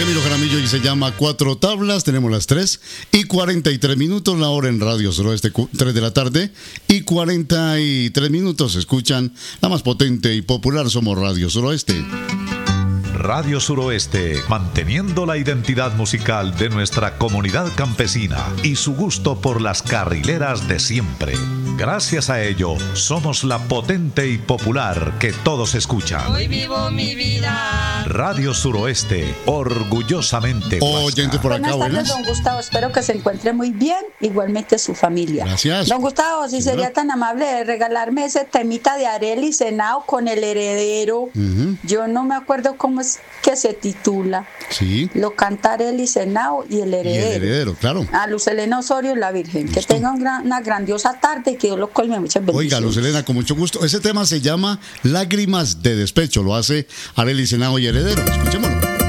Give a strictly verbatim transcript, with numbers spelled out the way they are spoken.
Gemilo Jaramillo y se llama Cuatro Tablas. Tenemos las tres y cuarenta y tres minutos, la hora en Radio Suroeste, tres de la tarde y cuarenta y tres minutos. Escuchan la más potente y popular, somos Radio Suroeste. Radio Suroeste, manteniendo la identidad musical de nuestra comunidad campesina y su gusto por las carrileras de siempre. Gracias a ello, somos la potente y popular que todos escuchan. Hoy vivo mi vida. Radio Suroeste, orgullosamente Oyentes por acá, buenas tardes, buenas. don Gustavo, espero que se encuentre muy bien, igualmente su familia. Gracias. Don Gustavo, si Sí, sería ¿no? tan amable de regalarme ese temita de Arely Senao con El Heredero. Ujú. Yo no me acuerdo cómo es que se titula. Sí. Lo canta Arely Senao y El Y Heredero. el heredero, claro. A Luz Helena Osorio, la Virgen. Que Listo. tenga un gran- una grandiosa tarde y que Dios lo colme muchas bendiciones. Oiga, Luz Helena, con mucho gusto. Ese tema se llama Lágrimas de Despecho. Lo hace Arely Senao y Heredero. Escuchémoslo.